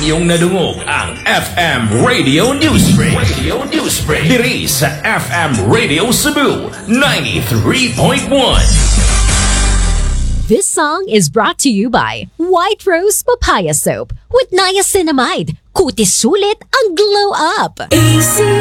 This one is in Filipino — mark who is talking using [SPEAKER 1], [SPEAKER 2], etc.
[SPEAKER 1] iyong nadungog ang FM Radio Newsbreak. Diri sa FM Radio Cebu 93.1.
[SPEAKER 2] This song is brought to you by White Rose Papaya Soap with niacinamide. Kutis sulit ang glow up.